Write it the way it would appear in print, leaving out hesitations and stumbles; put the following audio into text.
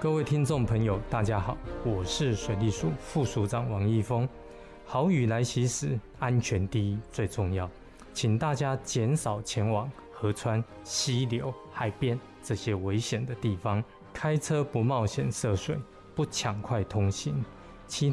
各位听众朋友，大家好，我是水利署副署长王义峰。豪雨来袭时，安全第一最重要，请大家减少前往河川、溪流、海边这些危险的地方，开车不冒险涉水，不抢快通行，